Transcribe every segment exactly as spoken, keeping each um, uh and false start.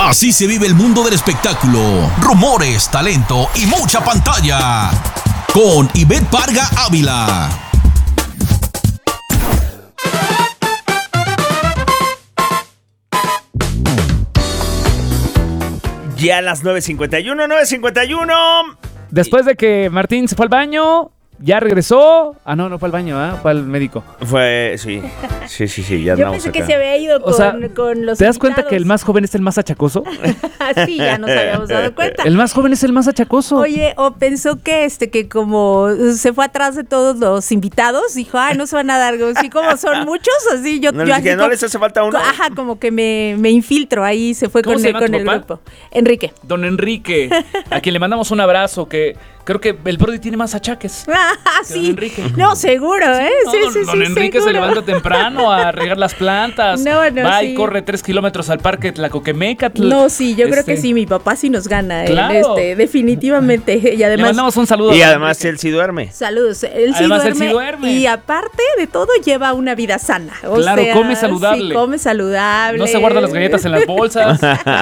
Así se vive el mundo del espectáculo. Rumores, talento y mucha pantalla. Con Ivette Parga Ávila. Ya a las nueve cincuenta y uno, nueve cincuenta y uno. Después de que Martín se fue al baño, ya regresó. Ah, no, no fue al baño, ¿eh? Fue al médico. Fue, sí. Sí, sí, sí, ya Yo andamos pensé acá. que se había ido con, O sea, con los ¿te das invitados. cuenta que el más joven es el más achacoso? Sí, ya nos habíamos dado cuenta. El más joven es el más achacoso. Oye, o pensó que este que como se fue atrás de todos los invitados, dijo, ay, no se van a dar, así como son muchos, así yo, No, yo les dije, así ¿no como- les hace falta uno? Ajá, como que me, me infiltro, ahí se fue ¿Cómo con, se el, llama con tu el papá? grupo. Enrique. Don Enrique, a quien le mandamos un abrazo, que creo que el Brody tiene más achaques. Ah, Que don sí. Enrique. No, seguro, ¿eh? No, Sí, don, sí, don sí, Enrique seguro. se levanta temprano a regar las plantas. No, no, Va sí. y corre tres kilómetros al parque Tlacoquemecatl. No, sí, yo creo que Este, sí, mi papá sí nos gana, ¿eh? Claro. este, definitivamente. Y Le además, mandamos un saludo. Y a don además Enrique. él sí duerme. saludos. Él sí, Además, él duerme, sí duerme. y aparte de todo lleva una vida sana. O Claro, sea, come saludable. Sí, come saludable. No se guarda las galletas en las bolsas.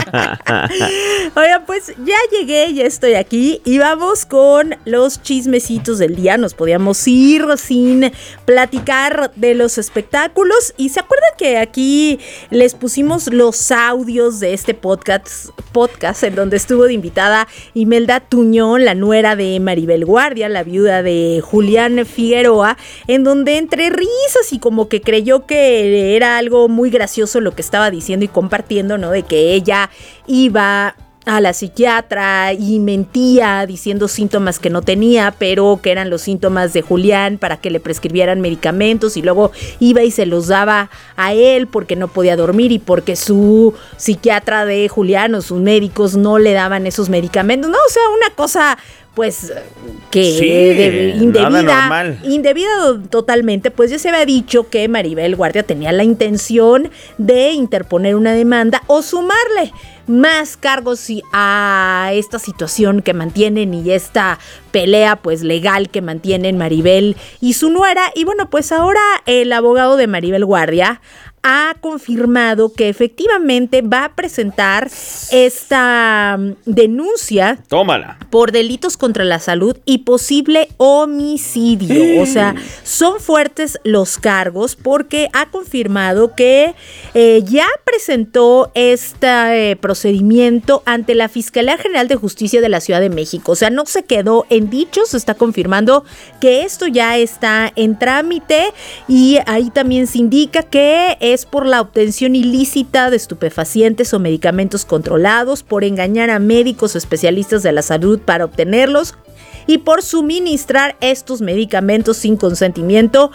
Oigan, pues ya llegué, ya estoy aquí y vamos con los chismecitos del día. Nos podíamos ir sin platicar de los espectáculos. Y se acuerdan que aquí les pusimos los audios de este podcast, podcast en donde estuvo de invitada Imelda Tuñón, la nuera de Maribel Guardia, la viuda de Julián Figueroa, en donde entre risas y como que creyó que era algo muy gracioso lo que estaba diciendo y compartiendo, ¿no? De que ella iba a la psiquiatra y mentía diciendo síntomas que no tenía, pero que eran los síntomas de Julián para que le prescribieran medicamentos, y luego iba y se los daba a él porque no podía dormir y porque su psiquiatra de Julián o sus médicos no le daban esos medicamentos. No, o sea, una cosa pues que Sí, de- indebida, nada normal. indebida totalmente. Pues ya se había dicho que Maribel Guardia tenía la intención de interponer una demanda o sumarle más cargos y- a esta situación que mantienen y esta pelea pues legal que mantienen Maribel y su nuera. Y bueno, pues ahora el abogado de Maribel Guardia ha confirmado que efectivamente va a presentar esta mm, denuncia Tómala. por delitos contra la salud y posible homicidio. O sea, son fuertes los cargos porque ha confirmado que eh, ya presentó este eh, procedimiento ante la Fiscalía General de Justicia de la Ciudad de México. O sea, no se quedó en dichos, se está confirmando que esto ya está en trámite, y ahí también se indica que es por la obtención ilícita de estupefacientes o medicamentos controlados, por engañar a médicos especialistas de la salud para obtenerlos y por suministrar estos medicamentos sin consentimiento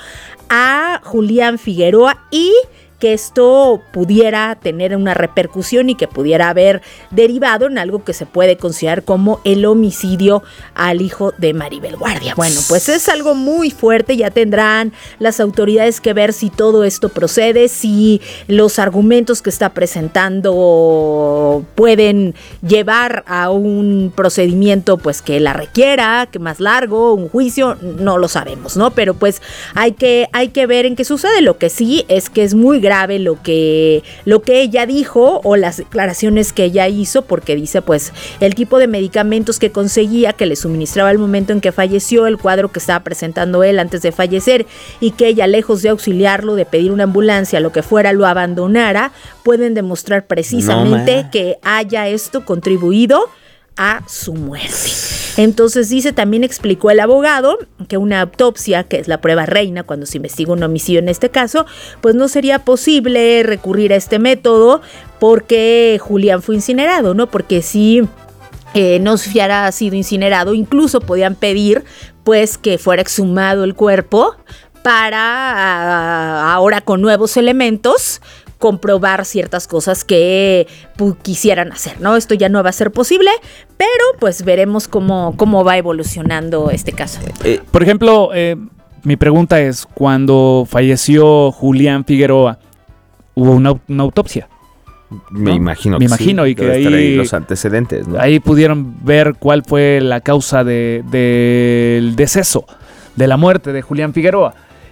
a Julián Figueroa, y que esto pudiera tener una repercusión y que pudiera haber derivado en algo que se puede considerar como el homicidio al hijo de Maribel Guardia. Bueno, pues es algo muy fuerte. Ya tendrán las autoridades que ver si todo esto procede, si los argumentos que está presentando pueden llevar a un procedimiento pues que la requiera, que más largo, un juicio, no lo sabemos, ¿no? Pero pues hay que, hay que ver en qué sucede. Lo que sí es que es muy grave lo que, lo que ella dijo o las declaraciones que ella hizo, porque dice pues el tipo de medicamentos que conseguía, que le suministraba al momento en que falleció, el cuadro que estaba presentando él antes de fallecer, y que ella, lejos de auxiliarlo, de pedir una ambulancia, lo que fuera, lo abandonara, pueden demostrar precisamente No, que haya esto contribuido a su muerte. Entonces dice, también explicó el abogado que una autopsia, que es la prueba reina cuando se investiga un homicidio en este caso, pues no sería posible recurrir a este método porque Julián fue incinerado, ¿no? Porque si eh, no hubiera sido incinerado, incluso podían pedir pues que fuera exhumado el cuerpo para ahora con nuevos elementos comprobar ciertas cosas que pues, quisieran hacer, ¿no? Esto ya no va a ser posible, pero pues veremos cómo, cómo va evolucionando este caso. Eh, Por ejemplo, eh, mi pregunta es, cuando falleció Julián Figueroa, ¿hubo una, una autopsia? me ¿no? imagino Me que imagino, sí. y que Debe estar ahí- los antecedentes, ¿no? Ahí pudieron ver cuál fue la causa de, del deceso, de la muerte de Julián Figueroa.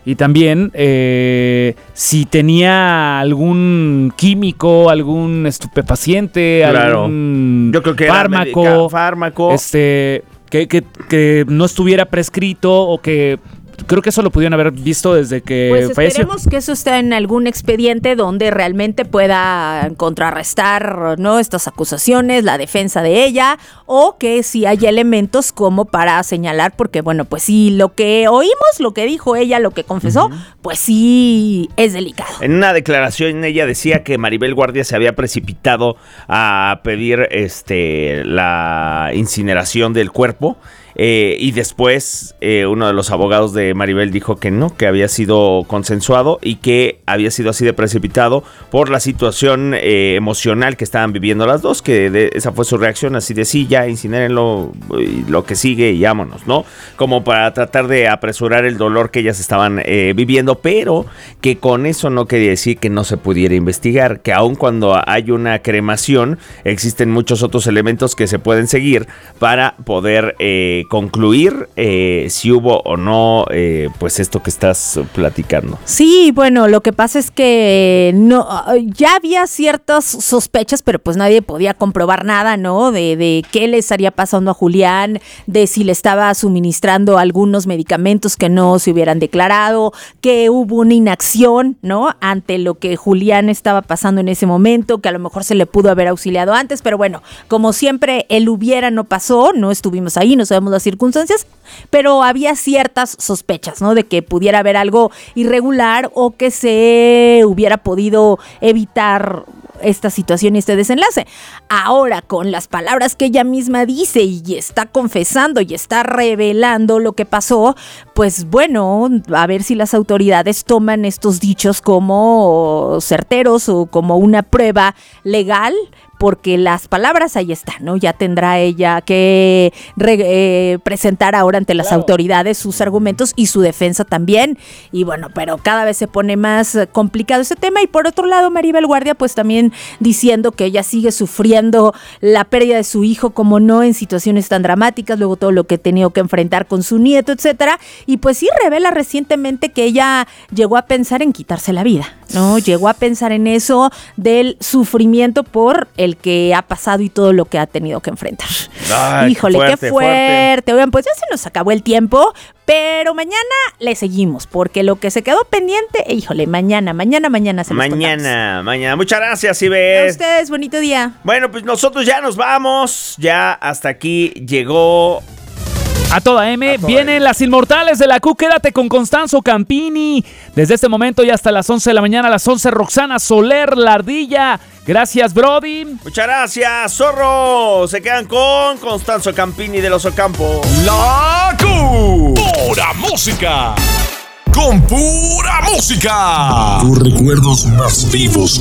Y también eh, si tenía algún químico, algún estupefaciente, Claro. algún Yo creo que era fármaco, medica- fármaco. este, que, que, que no estuviera prescrito o que... Creo que eso lo pudieron haber visto desde que Pues falleció. esperemos que eso esté en algún expediente donde realmente pueda contrarrestar, ¿no?, estas acusaciones, la defensa de ella, o que si hay elementos como para señalar, porque bueno, pues sí, lo que oímos, lo que dijo ella, lo que confesó, uh-huh. pues sí es delicado. En una declaración ella decía que Maribel Guardia se había precipitado a pedir este la incineración del cuerpo. Eh, y después eh, uno de los abogados de Maribel dijo que no, que había sido consensuado y que había sido así de precipitado por la situación eh, emocional que estaban viviendo las dos, que de, esa fue su reacción, así de sí, ya incinérenlo, lo que sigue y vámonos, ¿no? Como para tratar de apresurar el dolor que ellas estaban eh, viviendo, pero que con eso no quería decir que no se pudiera investigar, que aun cuando hay una cremación, existen muchos otros elementos que se pueden seguir para poder eh, concluir eh, si hubo o no eh, pues esto que estás platicando. Sí, bueno, lo que pasa es que no, ya había ciertas sospechas, pero pues nadie podía comprobar nada, ¿no? De, de qué le estaría pasando a Julián, de si le estaba suministrando algunos medicamentos que no se hubieran declarado, que hubo una inacción, ¿no?, ante lo que Julián estaba pasando en ese momento, que a lo mejor se le pudo haber auxiliado antes, pero bueno, como siempre, el hubiera no pasó, no estuvimos ahí, no sabemos las circunstancias, pero había ciertas sospechas, ¿no?, de que pudiera haber algo irregular o que se hubiera podido evitar esta situación y este desenlace. Ahora, con las palabras que ella misma dice y está confesando y está revelando lo que pasó, pues bueno, a ver si las autoridades toman estos dichos como certeros o como una prueba legal, porque las palabras ahí están, ¿no? Ya tendrá ella que re, eh, presentar ahora ante las claro. autoridades sus argumentos y su defensa también. Y bueno, pero cada vez se pone más complicado ese tema. Y por otro lado, Maribel Guardia, pues también diciendo que ella sigue sufriendo la pérdida de su hijo, como no, en situaciones tan dramáticas, luego todo lo que ha tenido que enfrentar con su nieto, etcétera. Y pues sí revela recientemente que ella llegó a pensar en quitarse la vida, ¿no? Llegó a pensar en eso del sufrimiento por el que ha pasado y todo lo que ha tenido que enfrentar. Ay, Híjole, qué fuerte, qué fuerte. fuerte. Oigan, pues ya se nos acabó el tiempo, pero mañana le seguimos, porque lo que se quedó pendiente, híjole, mañana, mañana, mañana se los Mañana, contamos. mañana. Muchas gracias, Ivette. A ustedes, bonito día. Bueno, pues nosotros ya nos vamos. Ya hasta aquí llegó... A toda M, a toda vienen M. Las Inmortales de la Q. Quédate con Constanzo Campini. Desde este momento y hasta las once de la mañana, a las once, Roxana Soler, La Ardilla. Gracias, Brody. Muchas gracias, Zorro. Se quedan con Constanzo Campini del Osocampo. La Q. Pura música. Con pura música. Tus recuerdos más vivos.